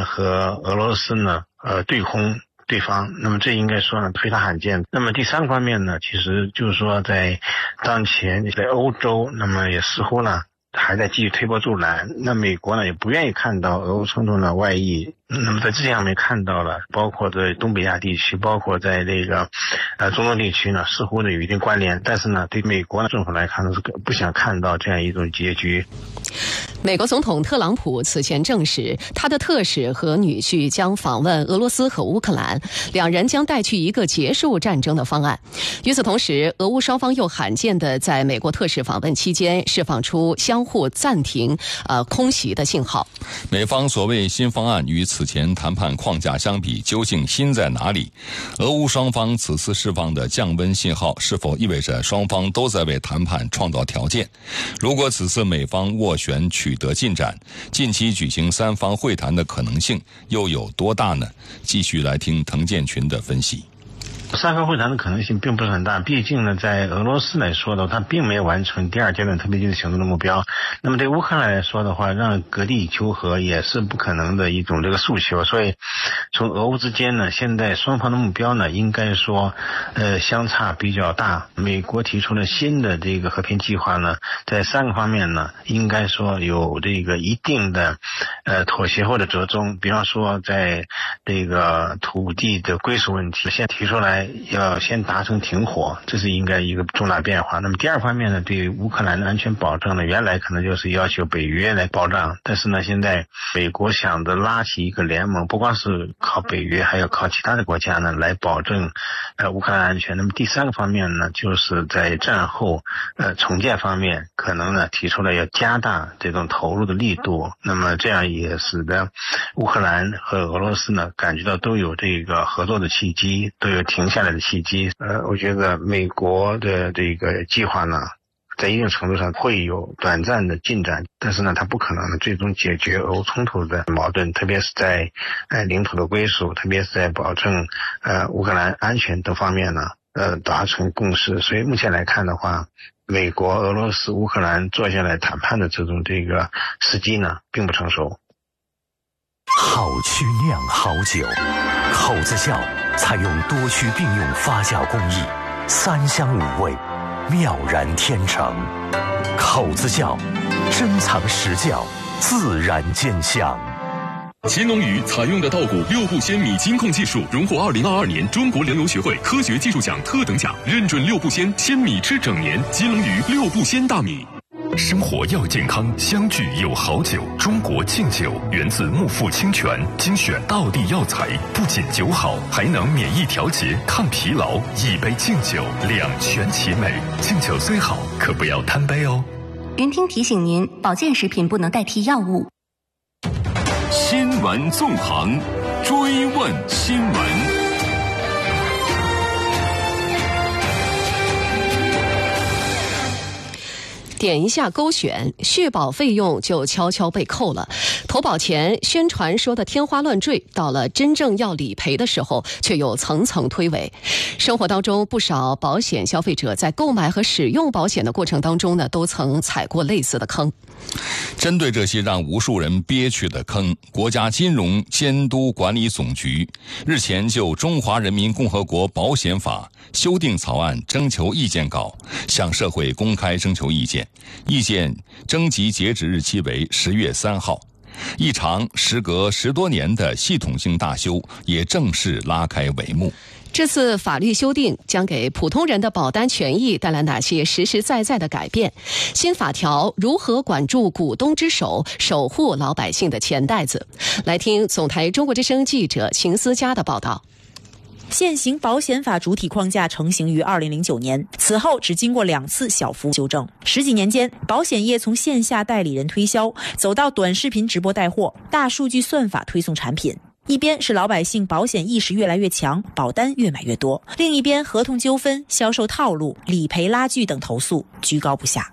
和俄罗斯呢对轰对方，那么这应该说呢非常罕见。那么第三个方面呢，其实就是说在当前在欧洲，那么也似乎呢还在继续推波助澜。那美国呢也不愿意看到俄乌冲突呢外溢。那么在这上面看到了，包括在东北亚地区，包括在这个中东地区呢，似乎呢有一定关联。但是呢，对美国呢政府来看呢是不想看到这样一种结局。 美国总统特朗普此前证实，他的特使和女婿将访问俄罗斯和乌克兰，两人将带去一个结束战争的方案。与此同时，俄乌双方又罕见的在美国特使访问期间释放出相互暂停空袭的信号。 美方所谓新方案与此前谈判框架相比，究竟新在哪里？俄乌双方此次释放的降温信号，是否意味着双方都在为谈判创造条件？如果此次美方斡旋取得进展，近期举行三方会谈的可能性又有多大呢？继续来听滕建群的分析。 三方会谈的可能性并不是很大，毕竟呢，在俄罗斯来说的话，它并没有完成第二阶段特别军事行动的目标。那么对乌克兰来说的话，让割地求和也是不可能的一种这个诉求。所以，从俄乌之间呢，现在双方的目标呢，应该说，相差比较大。美国提出了新的这个和平计划呢，在三个方面呢，应该说有这个一定的妥协或者折中。比方说，在这个土地的归属问题，先提出来。要先达成停火，这是应该一个重大变化。那么第二方面呢，对乌克兰的安全保障呢，原来可能就是要求北约来保障，但是呢，现在美国想着拉起一个联盟，不光是靠北约，还要靠其他的国家呢来保证乌克兰安全。那么第三个方面呢，就是在战后重建方面，可能呢提出了要加大这种投入的力度。那么这样也使得乌克兰和俄罗斯呢感觉到都有这个合作的契机，都有停下来的契机。我觉得美国的这个计划呢，在一定程度上会有短暂的进展，但是呢，它不可能最终解决俄乌冲突的矛盾，特别是在领土的归属，特别是在保证乌克兰安全等方面呢，达成共识。所以目前来看的话，美国、俄罗斯、乌克兰坐下来谈判的这个时机呢，并不成熟。 好曲酿好酒，口子窖采用多区并用发酵工艺，三香五味，妙然天成。口子窖珍藏实窖，自然见香。 奇农鱼采用的稻谷六步鲜米金控技术，荣获2022年中国粮油学会科学技术奖特等奖，认准六步鲜，鲜米吃整年。奇农鱼六步鲜大米。 生活要健康，相聚有好酒。中国敬酒源自木富清泉，精选道地药材，不仅酒好，还能免疫调节、抗疲劳。一杯敬酒，两全其美。敬酒虽好，可不要贪杯哦。 云听提醒您，保健食品不能代替药物。 新闻纵横，追问新闻。 点一下勾选，续保费用就悄悄被扣了。投保前宣传说的天花乱坠，到了真正要理赔的时候，却又层层推诿。生活当中，不少保险消费者在购买和使用保险的过程当中呢，都曾踩过类似的坑。 针对这些让无数人憋屈的坑，国家金融监督管理总局日前就《中华人民共和国保险法》修订草案征求意见稿向社会公开征求意见，意见征集截止日期为10月3号。一场时隔10多年的系统性大修也正式拉开帷幕。 这次法律修订将给普通人的保单权益带来哪些实实在在的改变？新法条如何管住股东之手，守护老百姓的钱袋子？来听总台中国之声记者邢思佳的报道。 现行保险法主体框架成型于2009年，此后只经过2次小幅修正。10几年间，保险业从线下代理人推销走到短视频直播带货、大数据算法推送产品。一边是老百姓保险意识越来越强，保单越买越多；另一边合同纠纷、销售套路、理赔拉锯等投诉居高不下。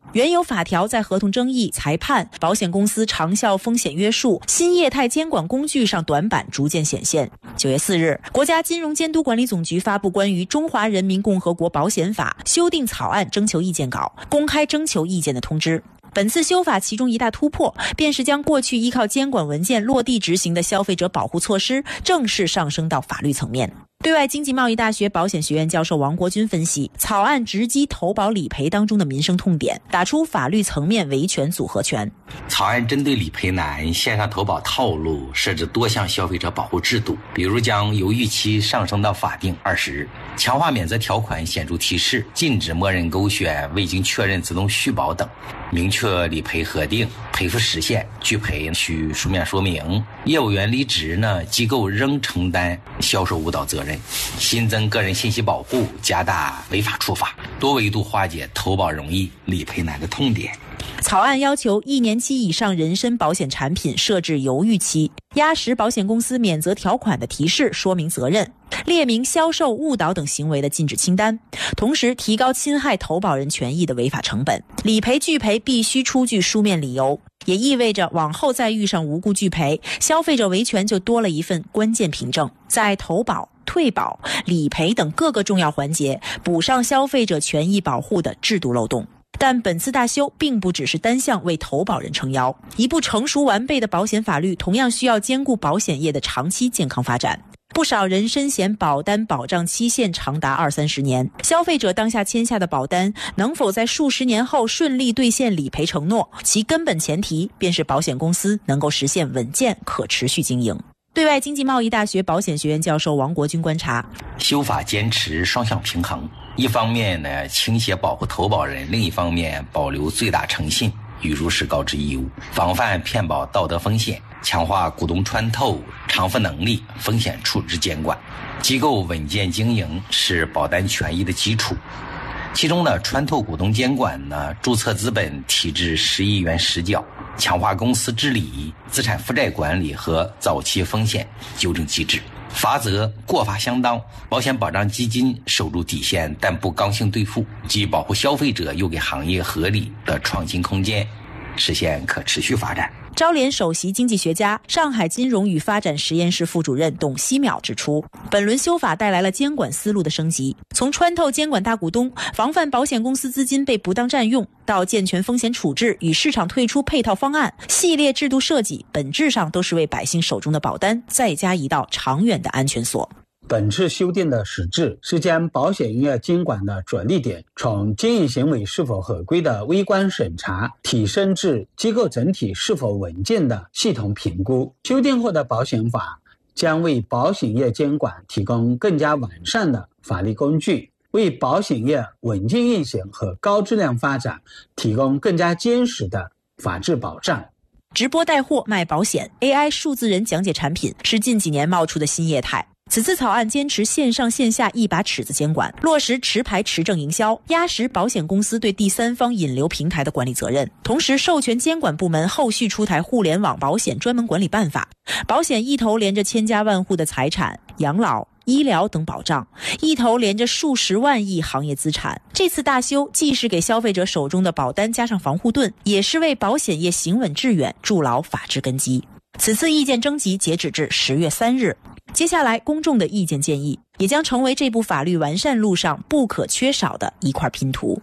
原有法条在合同争议、裁判、保险公司长效风险约束、新业态监管工具上短板逐渐显现。9月4日，国家金融监督管理总局发布关于《中华人民共和国保险法》修订草案征求意见稿，公开征求意见的通知。本次修法其中一大突破，便是将过去依靠监管文件落地执行的消费者保护措施正式上升到法律层面。对外经济贸易大学保险学院教授王国军分析，草案直击投保理赔当中的民生痛点，打出法律层面维权组合拳。 草案针对理赔难、线上投保套路设置多项消费者保护制度，比如将犹豫期上升到法定20日，强化免责条款显著提示，禁止默认勾选、未经确认自动续保等，明确理赔核定、赔付时限、拒赔需书面说明。业务员离职呢，机构仍承担销售误导责任。新增个人信息保护，加大违法处罚，多维度化解投保容易、理赔难的痛点。 草案要求1年期以上人身保险产品设置犹豫期，压实保险公司免责条款的提示说明责任，列明销售误导等行为的禁止清单，同时提高侵害投保人权益的违法成本。理赔拒赔必须出具书面理由，也意味着往后再遇上无故拒赔，消费者维权就多了一份关键凭证，在投保、退保、理赔等各个重要环节补上消费者权益保护的制度漏洞。但本次大修并不只是单向为投保人撑腰，一部成熟完备的保险法律同样需要兼顾保险业的长期健康发展。不少人身险保单保障期限长达20-30年，消费者当下签下的保单能否在数十年后顺利兑现理赔承诺，其根本前提便是保险公司能够实现稳健可持续经营。对外经济贸易大学保险学院教授王国军观察， 修法坚持双向平衡，一方面呢倾斜保护投保人，另一方面保留最大诚信与如实告知义务，防范骗保道德风险，强化股东穿透、偿付能力、风险处置监管。机构稳健经营是保单权益的基础，其中呢穿透股东监管呢，注册资本提至10亿元实缴，强化公司治理、资产负债管理和早期风险纠正机制。罚则过罚相当，保险保障基金守住底线，但不刚性兑付，既保护消费者，又给行业合理的创新空间，实现可持续发展。 招联首席经济学家、上海金融与发展实验室副主任董希淼指出，本轮修法带来了监管思路的升级，从穿透监管大股东、防范保险公司资金被不当占用，到健全风险处置与市场退出配套方案，系列制度设计本质上都是为百姓手中的保单再加一道长远的安全锁。 本次修订的实质是将保险业监管的着力点从经营行为是否合规的微观审查提升至机构整体是否稳健的系统评估。修订后的保险法将为保险业监管提供更加完善的法律工具，为保险业稳健运行和高质量发展提供更加坚实的法治保障。 直播带货卖保险， AI 数字人讲解产品是近几年冒出的新业态。此次草案坚持线上线下一把尺子监管，落实持牌持证营销，压实保险公司对第三方引流平台的管理责任，同时授权监管部门后续出台互联网保险专门管理办法。保险一头连着千家万户的财产、养老、医疗等保障，一头连着数十万亿行业资产。这次大修既是给消费者手中的保单加上防护盾，也是为保险业行稳致远筑牢法治根基。此次意见征集截止至10月3日。接下来公众的意见建议也将成为这部法律完善路上不可缺少的一块拼图。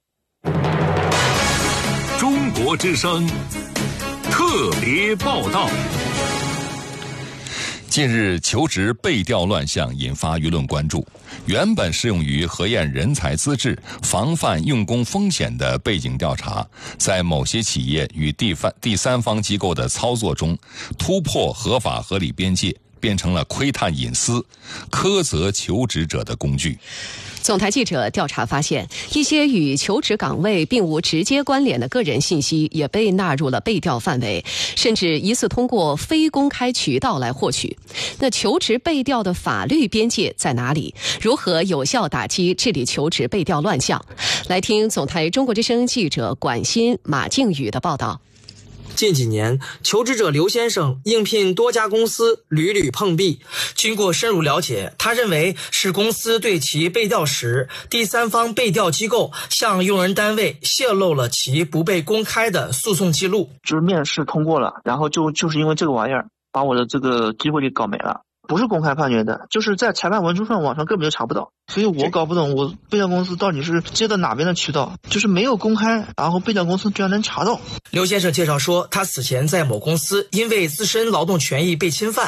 中国之声特别报道。 近日，求职背调乱象引发舆论关注。原本适用于核验人才资质、防范用工风险的背景调查，在某些企业与第三方机构的操作中，突破合法合理边界，变成了窥探隐私、苛责求职者的工具。 总台记者调查发现，一些与求职岗位并无直接关联的个人信息也被纳入了背调范围，甚至疑似通过非公开渠道来获取。那求职背调的法律边界在哪里？如何有效打击治理求职背调乱象？来听总台中国之声记者管欣、马静宇的报道。 近几年，求职者刘先生应聘多家公司屡屡碰壁。经过深入了解，他认为是公司对其备调时，第三方备调机构向用人单位泄露了其不被公开的诉讼记录。 就是面试通过了，然后就是因为这个玩意儿，把我的这个机会给搞没了。不是公开判决的，就是在裁判文书上网上根本就查不到，所以我搞不懂我备调公司到底是接的哪边的渠道，就是没有公开，然后备调公司居然能查到。 刘先生介绍说，他此前在某公司因为自身劳动权益被侵犯，